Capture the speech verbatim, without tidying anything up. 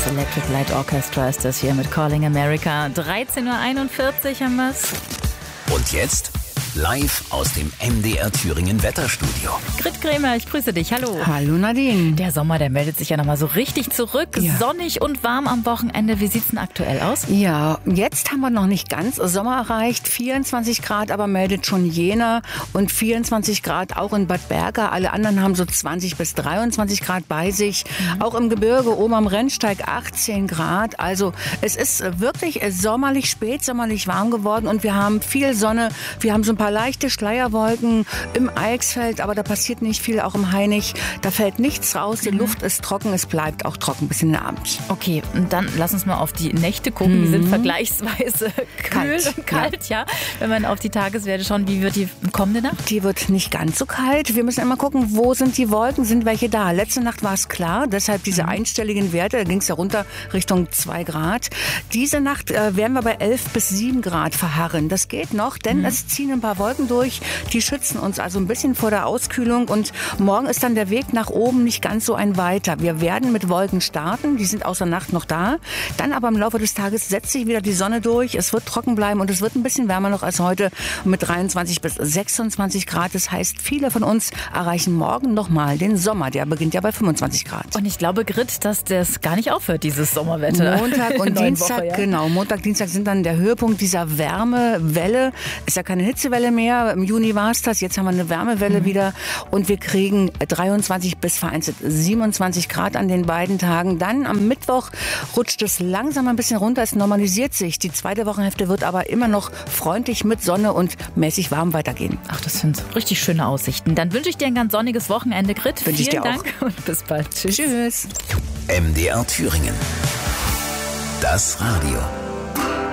Das Electric Light Orchestra ist das hier mit Calling America. dreizehn Uhr einundvierzig haben wir's. Und jetzt live aus dem M D R Thüringen Wetterstudio. Grit Krämer, ich grüße dich. Hallo. Hallo Nadine. Der Sommer, der meldet sich ja nochmal so richtig zurück. Ja. Sonnig und warm am Wochenende. Wie sieht's denn aktuell aus? Ja, jetzt haben wir noch nicht ganz Sommer erreicht. vierundzwanzig Grad, aber meldet schon Jena. Und vierundzwanzig Grad auch in Bad Berka. Alle anderen haben so zwanzig bis dreiundzwanzig Grad bei sich. Mhm. Auch im Gebirge oben am Rennsteig achtzehn Grad. Also es ist wirklich sommerlich, spätsommerlich warm geworden. Und wir haben viel Sonne. Wir haben so ein paar leichte Schleierwolken im Eichsfeld, aber da passiert nicht viel, auch im Hainich. Da fällt nichts raus, die mhm. Luft ist trocken, es bleibt auch trocken bis in den Abend. Okay, und dann lass uns mal auf die Nächte gucken. Mhm. Die sind vergleichsweise kühl kalt, und kalt, ja. ja. Wenn man auf die Tageswerte schaut, wie wird die kommende Nacht? Die wird nicht ganz so kalt. Wir müssen immer gucken, wo sind die Wolken, sind welche da. Letzte Nacht war es klar, deshalb diese mhm. einstelligen Werte, da ging es ja runter Richtung zwei Grad. Diese Nacht äh, werden wir bei elf bis sieben Grad verharren. Das geht noch, denn mhm. es ziehen ein paar Wolken durch, die schützen uns also ein bisschen vor der Auskühlung und morgen ist dann der Weg nach oben nicht ganz so ein weiter. Wir werden mit Wolken starten, die sind außer Nacht noch da, dann aber im Laufe des Tages setzt sich wieder die Sonne durch, es wird trocken bleiben und es wird ein bisschen wärmer noch als heute mit dreiundzwanzig bis sechsundzwanzig Grad. Das heißt, viele von uns erreichen morgen nochmal den Sommer, der beginnt ja bei fünfundzwanzig Grad. Und ich glaube, Grit, dass das gar nicht aufhört, dieses Sommerwetter. Montag und Dienstag, Woche, ja. genau, Montag, Dienstag sind dann der Höhepunkt dieser Wärmewelle. Ist ja keine Hitzewelle mehr. Im Juni war es das. Jetzt haben wir eine Wärmewelle mhm. wieder. Und wir kriegen dreiundzwanzig bis vereinzelt siebenundzwanzig Grad an den beiden Tagen. Dann am Mittwoch rutscht es langsam ein bisschen runter. Es normalisiert sich. Die zweite Wochenhälfte wird aber immer noch freundlich mit Sonne und mäßig warm weitergehen. Ach, das sind richtig schöne Aussichten. Dann wünsche ich dir ein ganz sonniges Wochenende, Grit. Wünsche ich dir Dank auch. Und bis bald. Tschüss. Tschüss. M D R Thüringen. Das Radio.